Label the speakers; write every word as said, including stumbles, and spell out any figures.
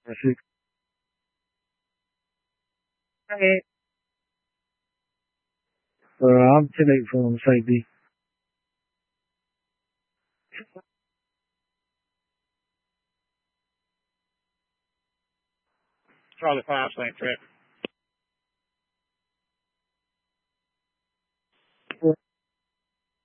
Speaker 1: Traffic. Hey. Uh, I'm ten eight from Site B.
Speaker 2: Charlie five, same traffic.